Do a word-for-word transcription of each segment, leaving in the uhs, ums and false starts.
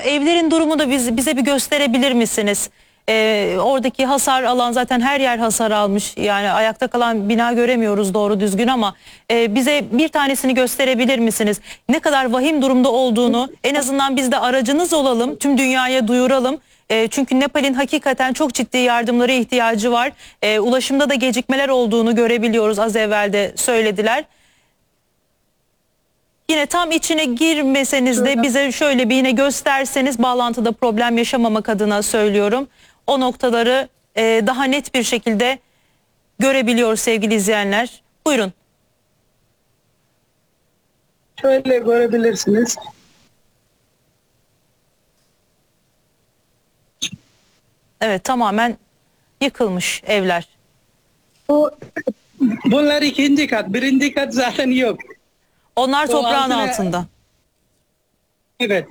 evlerin durumu da biz, bize bir gösterebilir misiniz? Ee, oradaki hasar alan, zaten her yer hasar almış. Yani ayakta kalan bina göremiyoruz doğru düzgün ama e, bize bir tanesini gösterebilir misiniz? Ne kadar vahim durumda olduğunu en azından biz de aracınız olalım, tüm dünyaya duyuralım. E, çünkü Nepal'in hakikaten çok ciddi yardımlara ihtiyacı var. E, ulaşımda da gecikmeler olduğunu görebiliyoruz, az evvel de söylediler. Yine tam içine girmeseniz de bize şöyle bir yine gösterseniz, bağlantıda problem yaşamamak adına söylüyorum. O noktaları e, daha net bir şekilde görebiliyoruz sevgili izleyenler. Buyurun. Şöyle görebilirsiniz. Evet, tamamen yıkılmış evler. Bu, bunlar ikinci kat. Birinci kat zaten yok. Onlar toprağın altına, altında. Evet.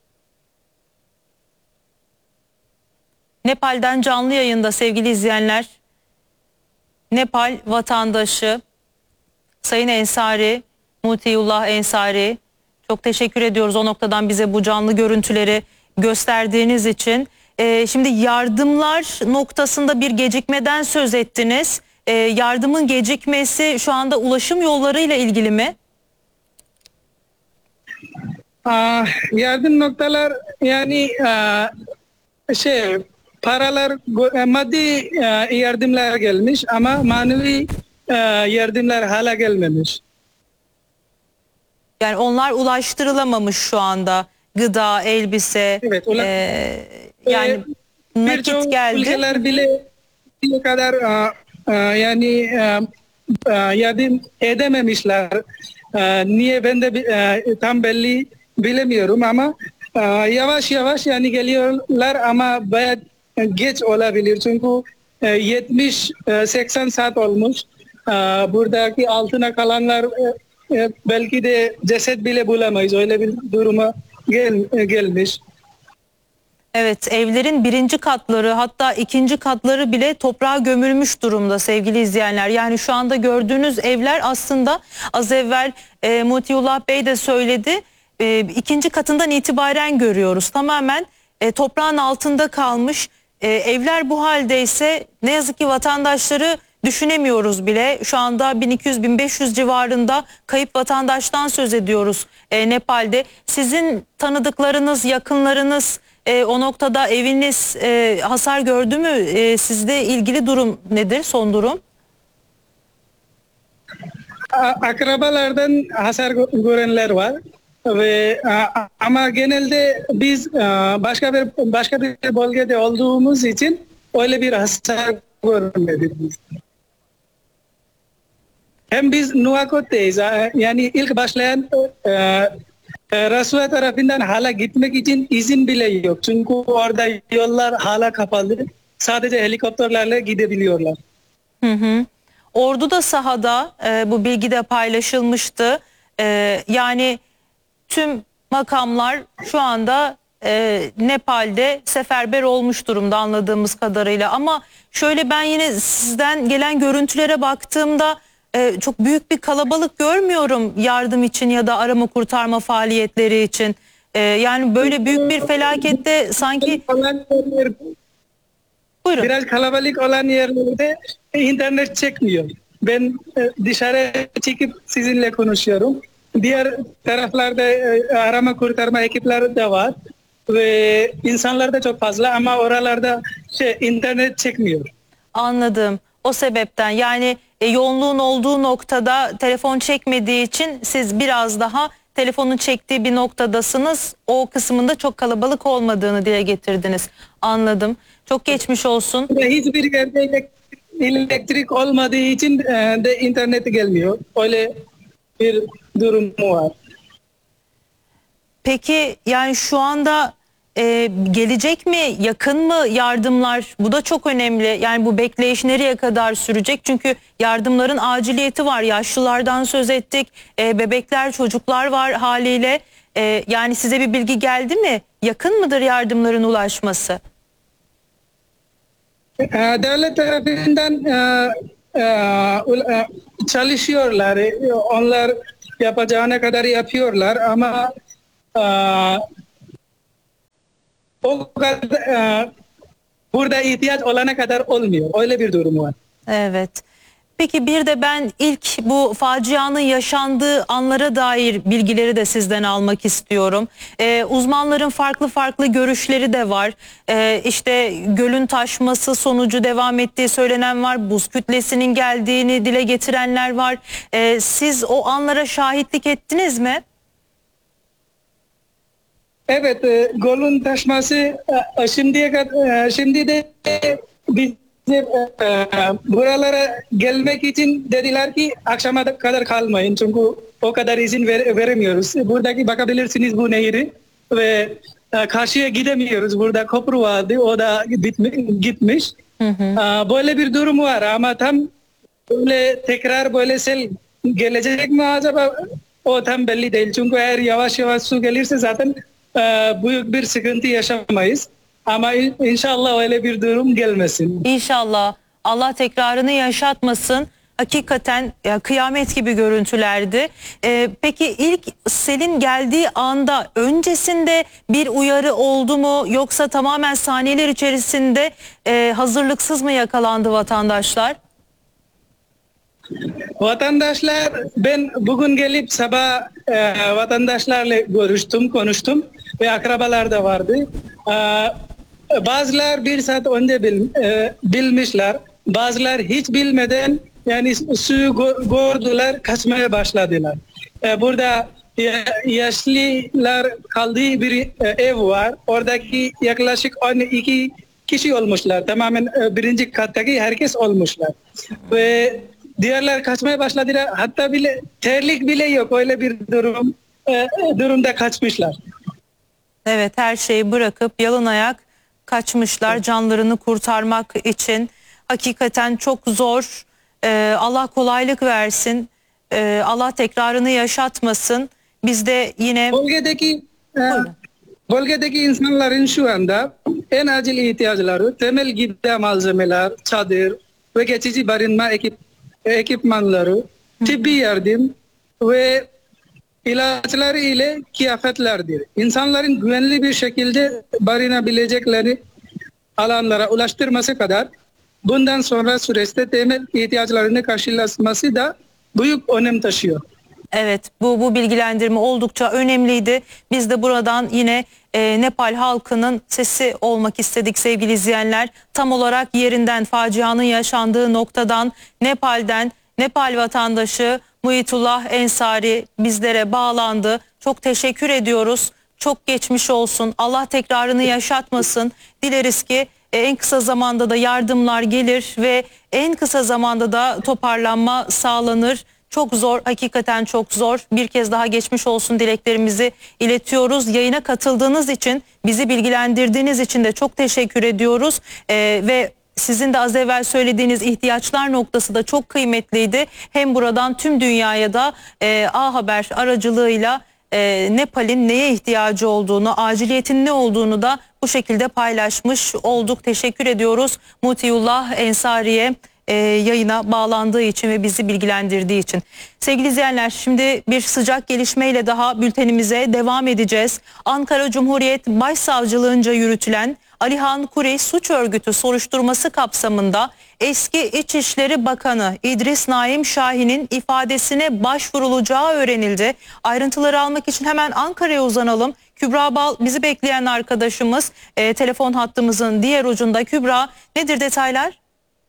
Nepal'den canlı yayında sevgili izleyenler. Nepal vatandaşı Sayın Ensari, Mutiullah Ensari, çok teşekkür ediyoruz o noktadan bize bu canlı görüntüleri gösterdiğiniz için. Ee, şimdi yardımlar noktasında bir gecikmeden söz ettiniz. Ee, yardımın gecikmesi şu anda ulaşım yollarıyla ilgili mi? Aa, yardım noktalar yani aa, şey paralar, maddi aa, yardımlar gelmiş ama manevi aa, yardımlar hala gelmemiş. Yani onlar ulaştırılamamış şu anda. Gıda, elbise, Evet, ula- e, yani Ee, nakit birçok geldi. ülkeler bile bir kadar aa, aa, yani aa, aa, yardım edememişler. Aa, niye ben de bi- aa, tam belli bilemiyorum ama aa, yavaş yavaş yani geliyorlar ama bayağı geç olabilir çünkü e, yetmiş seksen saat olmuş. Aa, buradaki altına kalanlar e, e, belki de ceset bile bulamayız, öyle bir duruma gel, gelmiş. Evet, evlerin birinci katları, hatta ikinci katları bile toprağa gömülmüş durumda sevgili izleyenler. Yani şu anda gördüğünüz evler aslında az evvel e, Mutiullah Bey de söyledi. E, ikinci katından itibaren görüyoruz. Tamamen e, toprağın altında kalmış e, evler. Bu haldeyse ne yazık ki vatandaşları düşünemiyoruz bile. Şu anda bin iki yüz bin beş yüz civarında kayıp vatandaştan söz ediyoruz e, Nepal'de. Sizin tanıdıklarınız, yakınlarınız e, o noktada eviniz e, hasar gördü mü? E, sizde ilgili durum nedir, son durum? A- akrabalardan hasar gö- görenler var ve a- ama genelde biz a, başka bir başka bir bölgede olduğumuz için öyle bir hasar görmedik biz. Hem biz Nuwakot'teyiz. a, Yani ilk başlayan e, e, Rasua tarafından hala gitmek için izin bile yok. Çünkü orada yollar hala kapalı. Sadece helikopterlerle gidebiliyorlar. Hı hı. Ordu da sahada, e, bu bilgi de paylaşılmıştı. E, yani tüm makamlar şu anda e, Nepal'de seferber olmuş durumda anladığımız kadarıyla. Ama şöyle, ben yine sizden gelen görüntülere baktığımda e, çok büyük bir kalabalık görmüyorum yardım için ya da arama kurtarma faaliyetleri için. E, yani böyle büyük bir felakette sanki... Buyurun. Biraz kalabalık olan yerlerde internet çekmiyor. Ben e, dışarı çıkıp sizinle konuşuyorum. Diğer taraflarda e, arama kurtarma ekipleri de var ve insanlar da çok fazla ama oralarda şey, internet çekmiyor. Anladım. O sebepten yani e, yoğunluğun olduğu noktada telefon çekmediği için siz biraz daha telefonun çektiği bir noktadasınız. O kısmında çok kalabalık olmadığını dile getirdiniz. Anladım. Çok geçmiş olsun. Ve hiçbir yerde elektrik, elektrik olmadığı için e, de internet gelmiyor. Öyle bir durum var. Peki yani şu anda e, gelecek mi, yakın mı yardımlar? Bu da çok önemli. Yani bu bekleyiş nereye kadar sürecek? Çünkü yardımların aciliyeti var. Yaşlılardan söz ettik. E, bebekler, çocuklar var haliyle. E, yani size bir bilgi geldi mi? Yakın mıdır yardımların ulaşması? E, Devlet tarafından e, e, ul- e, çalışıyorlar. E, Onlar yapacağına kadar yapıyorlar ama e, o kadar e, burada ihtiyaç olana kadar olmuyor. Öyle bir durum var. Evet. Peki bir de ben ilk bu facianın yaşandığı anlara dair bilgileri de sizden almak istiyorum. Ee, uzmanların farklı farklı görüşleri de var. Ee, işte gölün taşması sonucu devam ettiği söylenen var. Buz kütlesinin geldiğini dile getirenler var. Ee, siz o anlara şahitlik ettiniz mi? Evet, e, golün taşması e, şimdiye kadar e, şimdi de biz e, buralara gelmek için dediler ki akşama kadar kalmayın çünkü o kadar izin ver, veremiyoruz. Buradaki bakabilirsiniz bu nehri ve e, karşıya gidemiyoruz. Burada köprü vardı, o da bitmi, gitmiş. Hı hı. E, böyle bir durum var ama tam böyle tekrar böyle sel gelecek mi acaba, o tam belli değil. Çünkü eğer yavaş yavaş su gelirse zaten e, büyük bir sıkıntı yaşamayız. Ama in- inşallah öyle bir durum gelmesin. İnşallah Allah tekrarını yaşatmasın. Hakikaten ya, kıyamet gibi görüntülerdi. Ee, peki ilk selin geldiği anda öncesinde bir uyarı oldu mu yoksa tamamen saniyeler içerisinde e, hazırlıksız mı yakalandı vatandaşlar? Vatandaşlar, ben bugün gelip sabah e, vatandaşlarla görüştüm, konuştum ve akrabalar da vardı. E, bazılar bir saat önce bil, e, bilmişler, bazılar hiç bilmeden yani suyu gö- gördüler, kaçmaya başladılar. E, burada ya- yaşlılar kaldığı bir e, ev var. Oradaki yaklaşık on iki kişi olmuşlar. Tamamen e, birinci kattaki herkes olmuşlar. Ve diğerler kaçmaya başladılar. Hatta bile terlik bile yok. Öyle bir durum e, durumda kaçmışlar. Evet, her şeyi bırakıp yalın ayak kaçmışlar canlarını kurtarmak için. Hakikaten çok zor. Ee, Allah kolaylık versin. Ee, Allah tekrarını yaşatmasın. Biz de yine... Bölgedeki e, Buyurun. bölgedeki insanların şu anda en acil ihtiyaçları temel gıda malzemeler, çadır ve geçici barınma ekip, ekipmanları, tıbbi yardım ve ilaçları ile kıyafetlerdir. İnsanların güvenli bir şekilde barınabilecekleri alanlara ulaştırması kadar bundan sonra süreçte temel ihtiyaçlarını karşılaması da büyük önem taşıyor. Evet, bu bu bilgilendirme oldukça önemliydi. Biz de buradan yine e, Nepal halkının sesi olmak istedik sevgili izleyenler. Tam olarak yerinden, facianın yaşandığı noktadan, Nepal'den Nepal vatandaşı Muhitullah Ensari bizlere bağlandı. Çok teşekkür ediyoruz. Çok geçmiş olsun. Allah tekrarını yaşatmasın. Dileriz ki e, en kısa zamanda da yardımlar gelir ve en kısa zamanda da toparlanma sağlanır. Çok zor, hakikaten çok zor. Bir kez daha geçmiş olsun dileklerimizi iletiyoruz. Yayına katıldığınız için, bizi bilgilendirdiğiniz için de çok teşekkür ediyoruz. Ee, ve sizin de az evvel söylediğiniz ihtiyaçlar noktası da çok kıymetliydi. Hem buradan tüm dünyaya da e, A Haber aracılığıyla e, Nepal'in neye ihtiyacı olduğunu, aciliyetin ne olduğunu da bu şekilde paylaşmış olduk. Teşekkür ediyoruz Mutiullah Ensari'ye e, yayına bağlandığı için ve bizi bilgilendirdiği için. Sevgili izleyenler, şimdi bir sıcak gelişmeyle daha bültenimize devam edeceğiz. Ankara Cumhuriyet Başsavcılığınca yürütülen Alihan Kuri suç örgütü soruşturması kapsamında eski İçişleri Bakanı İdris Naim Şahin'in ifadesine başvurulacağı öğrenildi. Ayrıntıları almak için hemen Ankara'ya uzanalım. Kübra Bal bizi bekleyen arkadaşımız e, telefon hattımızın diğer ucunda. Kübra, nedir detaylar?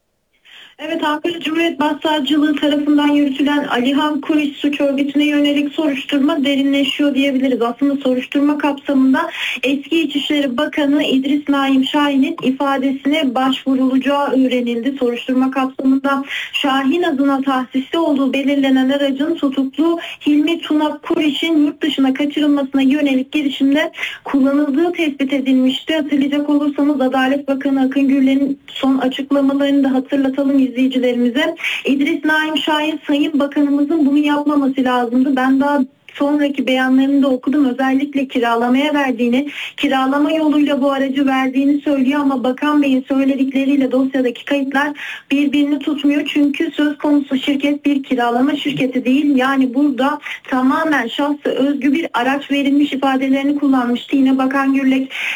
Evet, Ankara Cumhuriyet Başsavcılığı tarafından yürütülen Alihan Kuris suç örgütüne yönelik soruşturma derinleşiyor diyebiliriz. Aslında soruşturma kapsamında eski İçişleri Bakanı İdris Naim Şahin'in ifadesine başvurulacağı öğrenildi. Soruşturma kapsamında Şahin adına tahsisli olduğu belirlenen aracın tutuklu Hilmi Tuna Kuriş'in yurt dışına kaçırılmasına yönelik girişimde kullanıldığı tespit edilmişti. Hatırlayacak olursanız Adalet Bakanı Akın Gürler'in son açıklamalarını da hatırlatalım izleyicilerimize. İdris Naim Şahin, Sayın Bakanımızın bunu yapmaması lazımdı. Ben daha sonraki beyanlarını da okudum. Özellikle kiralamaya verdiğini, kiralama yoluyla bu aracı verdiğini söylüyor ama Bakan Bey'in söyledikleriyle dosyadaki kayıtlar birbirini tutmuyor. Çünkü söz konusu şirket bir kiralama şirketi değil. Yani burada tamamen şahsı özgü bir araç verilmiş ifadelerini kullanmıştı. Yine Bakan Gürlek